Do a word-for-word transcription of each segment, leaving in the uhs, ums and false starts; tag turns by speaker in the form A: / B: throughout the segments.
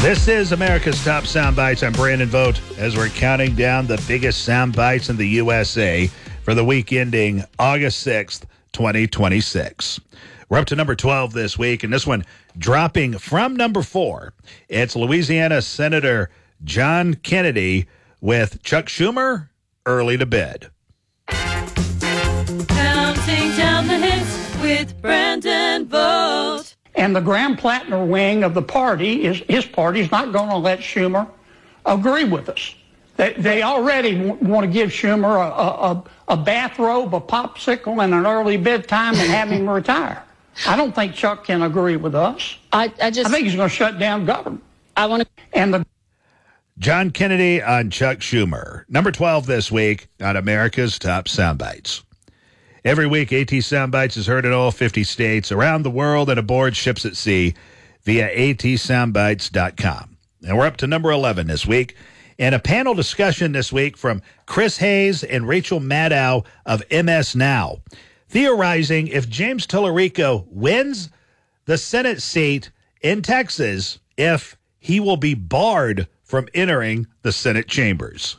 A: This is America's Top Sound Bites. I'm Brandon Vogt as we're counting down the biggest sound bites in the U S A for the week ending August sixth, twenty twenty-six. We're up to number twelve this week, and this one dropping from number four. It's Louisiana Senator John Kennedy with Chuck Schumer, Early to Bed.
B: Counting down the hits with Brandon Vogt.
C: And the Graham Plattner wing of the party, is his party's not going to let Schumer agree with us. They, they already w- want to give Schumer a, a, a bathrobe, a popsicle, and an early bedtime and have him retire. I don't think Chuck can agree with us.
B: I, I just.
C: I think he's going to shut down government.
B: I want to.
C: And the
A: John Kennedy on Chuck Schumer. Number twelve this week on America's Top Soundbites. Every week, AT Soundbites is heard in all fifty states, around the world, and aboard ships at sea via A T soundbites dot com. And we're up to number eleven this week. And a panel discussion this week from Chris Hayes and Rachel Maddow of M S Now, theorizing if James Tallarico wins the Senate seat in Texas, if he will be barred from entering the Senate chambers.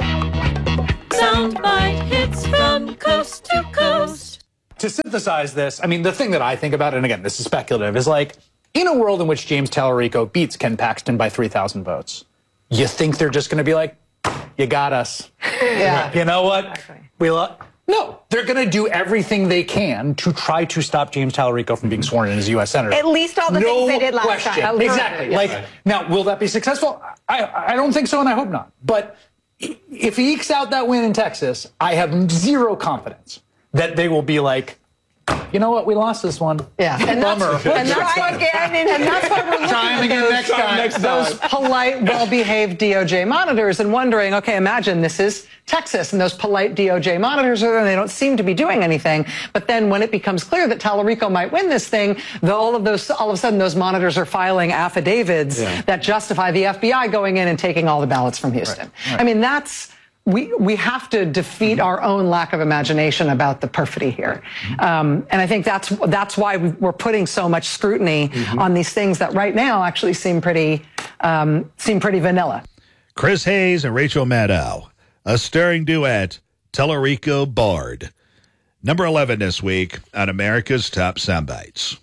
B: Soundbite hits from coast to coast.
D: To synthesize this, I mean, the thing that I think about, and again, this is speculative, is like, in a world in which James Tallarico beats Ken Paxton by three thousand votes, you think they're just going to be like, you got us.
E: Yeah.
D: You know what?
E: Exactly.
D: We lo- No, they're going to do everything they can to try to stop James Tallarico from being sworn in as U S Senator.
E: At least all the
D: no
E: things they did last
D: question.
E: time.
D: Exactly.
E: Yes.
D: Like, now, will that be successful? I, I don't think so, and I hope not. But if he ekes out that win in Texas, I have zero confidence that they will be like, you know what, we lost this one.
E: Yeah. And
D: Bummer.
E: that's, and that's why, again, and, and that's why we're looking
D: Trying
E: at
D: again
E: those,
D: next time. Next
E: those polite, well-behaved D O J monitors and wondering, okay, imagine this is Texas, and those polite D O J monitors are there, and they don't seem to be doing anything. But then when it becomes clear that Tallarico might win this thing, the, all of those, all of a sudden, those monitors are filing affidavits
D: yeah.
E: that justify the F B I going in and taking all the ballots from Houston.
D: Right. Right.
E: I mean, that's. We we have to defeat our own lack of imagination about the perfidy here, um, and I think that's that's why we're putting so much scrutiny mm-hmm. on these things that right now actually seem pretty um, seem pretty vanilla.
A: Chris Hayes and Rachel Maddow, a stirring duet, Tallarico barred. Number eleven this week on America's Top Soundbites.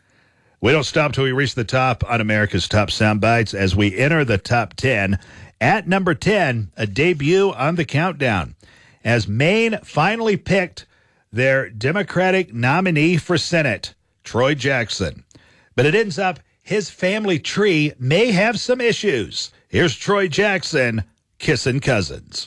A: We don't stop till we reach the top on America's Top Soundbites as we enter the top ten. At number ten, a debut on the countdown, as Maine finally picked their Democratic nominee for Senate, Troy Jackson. But it ends up his family tree may have some issues. Here's Troy Jackson kissing cousins.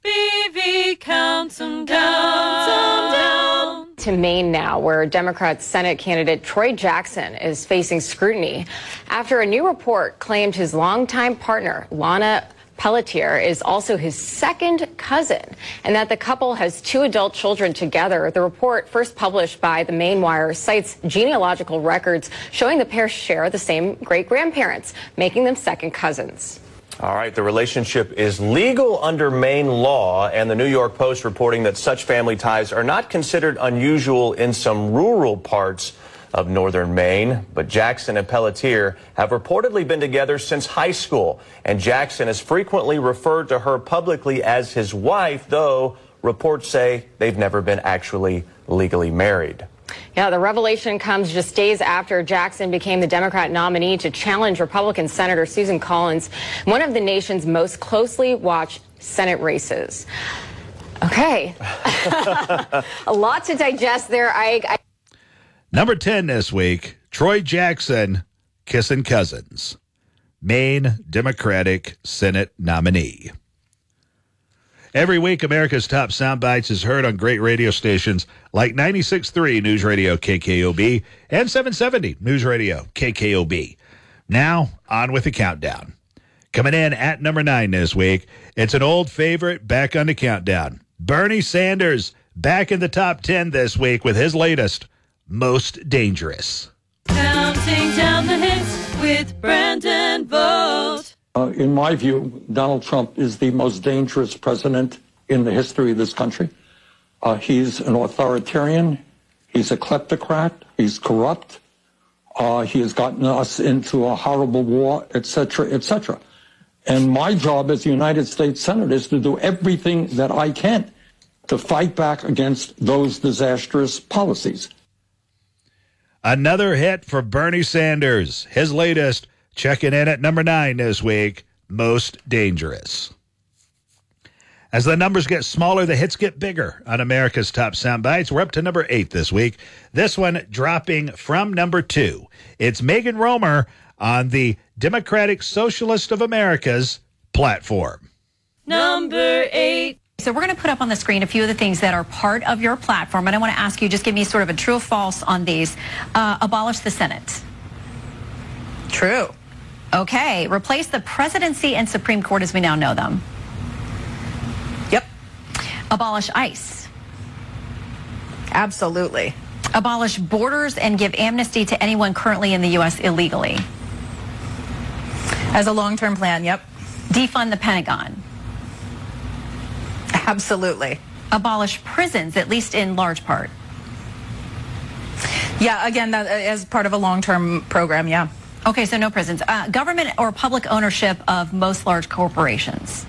B: B V counts them down, them down.
F: To Maine now, where Democrat Senate candidate Troy Jackson is facing scrutiny after a new report claimed his longtime partner, Lana Pelletier, is also his second cousin, and that the couple has two adult children together. The report, first published by the Maine Wire, cites genealogical records showing the pair share the same great-grandparents, making them second cousins.
G: All right, the relationship is legal under Maine law, and the New York Post reporting that such family ties are not considered unusual in some rural parts of northern Maine. But Jackson and Pelletier have reportedly been together since high school, and Jackson has frequently referred to her publicly as his wife, though reports say they've never been actually legally married.
F: Yeah, the revelation comes just days after Jackson became the Democrat nominee to challenge Republican Senator Susan Collins, one of the nation's most closely watched Senate races. Okay. A lot to digest there. I, I
A: Number ten this week, Troy Jackson kissing cousins, Maine Democratic Senate nominee. Every week, America's Top Soundbites is heard on great radio stations like ninety-six point three News Radio K K O B and seven seventy News Radio K K O B. Now, on with the countdown. Coming in at number nine this week, it's an old favorite back on the countdown. Bernie Sanders back in the top ten this week with his latest, Most Dangerous.
B: Counting down the hits with Brandon Vogt.
H: Uh, in my view, Donald Trump is the most dangerous president in the history of this country. Uh, he's an authoritarian. He's a kleptocrat. He's corrupt. Uh, he has gotten us into a horrible war, et cetera, et cetera. And my job as a United States Senator is to do everything that I can to fight back against those disastrous policies.
A: Another hit for Bernie Sanders. His latest, checking in at number nine this week, Most Dangerous. As the numbers get smaller, the hits get bigger on America's Top Soundbites. We're up to number eight this week. This one dropping from number two. It's Megan Romer on the Democratic Socialist of America's platform.
B: Number eight.
I: So we're going to put up on the screen a few of the things that are part of your platform, and I want to ask you, just give me sort of a true or false on these. Uh, abolish the Senate. True. Okay. Replace the presidency and Supreme Court as we now know them. Yep. Abolish ICE. Absolutely. Abolish borders and give amnesty to anyone currently in the U S illegally. As a long-term plan, yep. Defund the Pentagon. Absolutely. Abolish prisons, at least in large part.
J: Yeah, again, that, as part of a long-term program, yeah.
I: Okay, so no prisons. Uh, government or public ownership of most large corporations.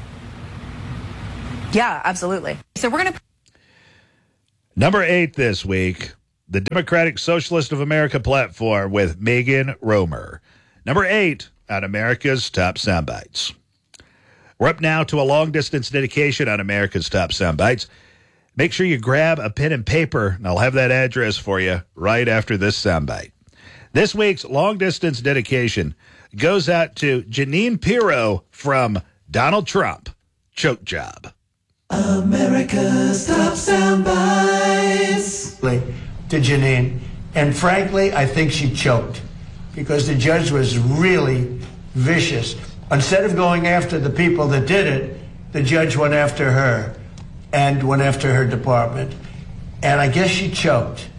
J: Yeah, absolutely.
I: So we're going to...
A: Number eight this week, the Democratic Socialist of America platform with Megan Romer. Number eight on America's Top Soundbites. We're up now to a long-distance dedication on America's Top Soundbites. Make sure you grab a pen and paper, and I'll have that address for you right after this soundbite. This week's long-distance dedication goes out to Jeanine Pirro from Donald Trump. Choke job.
K: America's Top Soundbites. To Jeanine. And frankly, I think she choked because the judge was really vicious. Instead of going after the people that did it, the judge went after her and went after her department. And I guess she choked.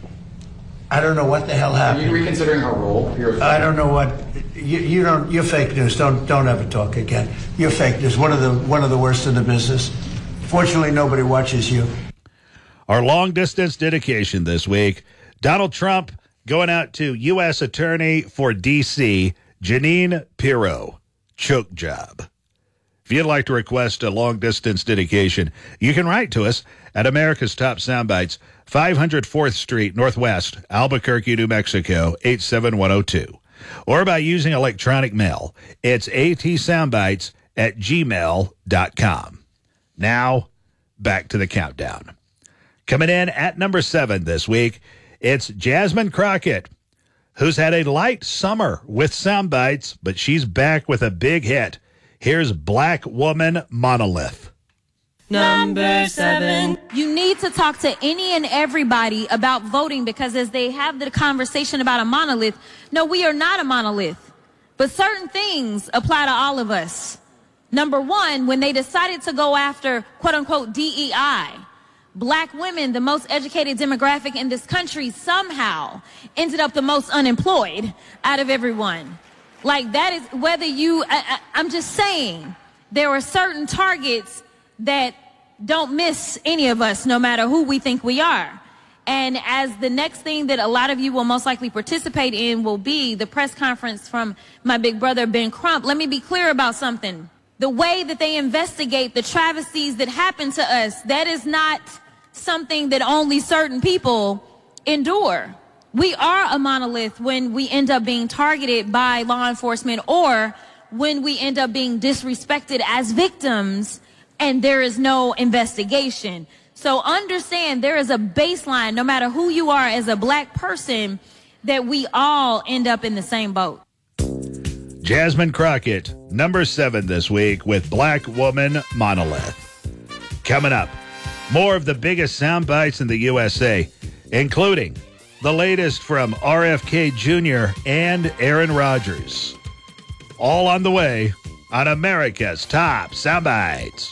K: I don't know what the hell happened.
L: Are you reconsidering her role? You're
K: I don't know what you, you don't. You're fake news. Don't don't ever talk again. You're fake news. One of the one of the worst in the business. Fortunately, nobody watches you.
A: Our long distance dedication this week: Donald Trump going out to U S Attorney for D C Jeanine Pirro. Choke job. If you'd like to request a long-distance dedication, you can write to us at America's Top Soundbites, five hundred fourth Street Northwest, Albuquerque, New Mexico, eight seven one oh two. Or by using electronic mail. It's atsoundbites at gmail dot com. Now, back to the countdown. Coming in at number seven this week, it's Jasmine Crockett, who's had a light summer with soundbites, but she's back with a big hit. Here's Black Woman Monolith.
B: Number seven.
M: You need to talk to any and everybody about voting, because as they have the conversation about a monolith, no, we are not a monolith. But certain things apply to all of us. Number one, when they decided to go after, quote unquote, D E I, Black women, the most educated demographic in this country, somehow ended up the most unemployed out of everyone. Like, that is, whether you, I, I, I'm just saying, there are certain targets that don't miss any of us, no matter who we think we are. And as the next thing that a lot of you will most likely participate in will be the press conference from my big brother, Ben Crump, let me be clear about something. The way that they investigate the travesties that happen to us, that is not something that only certain people endure. We are a monolith when we end up being targeted by law enforcement, or when we end up being disrespected as victims and there is no investigation. So understand, there is a baseline, no matter who you are as a Black person, that we all end up in the same boat.
A: Jasmine Crockett, number seven this week with Black Woman Monolith. Coming up, more of the biggest sound bites in the U S A, including the latest from R F K Junior and Aaron Rodgers. All on the way on America's Top Soundbites.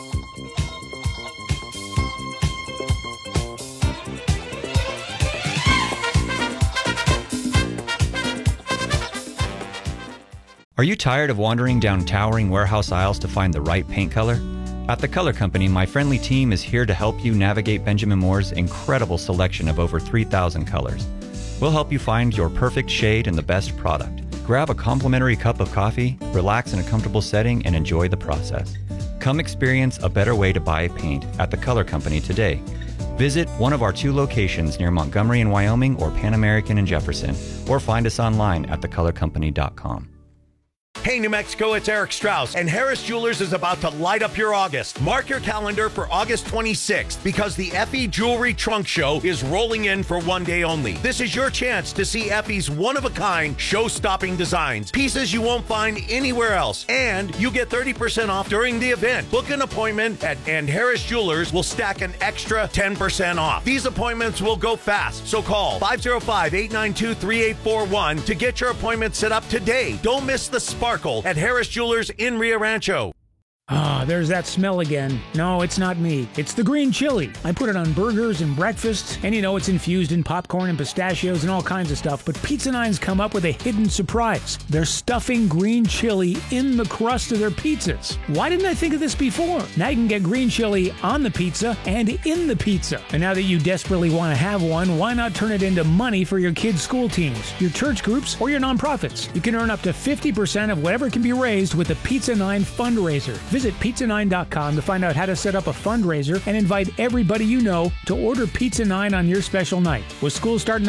N: Are you tired of wandering down towering warehouse aisles to find the right paint color? At The Color Company, my friendly team is here to help you navigate Benjamin Moore's incredible selection of over three thousand colors. We'll help you find your perfect shade and the best product. Grab a complimentary cup of coffee, relax in a comfortable setting, and enjoy the process. Come experience a better way to buy paint at the Color Company today. Visit one of our two locations near Montgomery in Wyoming or Pan American in Jefferson, or find us online at the color company dot com.
L: Hey, New Mexico, it's Eric Strauss, and Harris Jewelers is about to light up your August. Mark your calendar for August twenty-sixth, because the Effie Jewelry Trunk Show is rolling in for one day only. This is your chance to see Effie's one-of-a-kind, show-stopping designs, pieces you won't find anywhere else, and you get thirty percent off during the event. Book an appointment at and Harris Jewelers will stack an extra ten percent off. These appointments will go fast, so call five oh five, eight nine two, three eight four one to get your appointment set up today. Don't miss the sparkle at Harris Jewelers in Rio Rancho.
O: Ah, there's that smell again. No, it's not me. It's the green chili. I put it on burgers and breakfast, and you know it's infused in popcorn and pistachios and all kinds of stuff. But Pizza Nine's come up with a hidden surprise. They're stuffing green chili in the crust of their pizzas. Why didn't I think of this before? Now you can get green chili on the pizza and in the pizza. And now that you desperately want to have one, why not turn it into money for your kids' school teams, your church groups, or your nonprofits? You can earn up to fifty percent of whatever can be raised with the Pizza Nine fundraiser. Visit pizza nine dot com to find out how to set up a fundraiser and invite everybody you know to order Pizza Nine on your special night. With school starting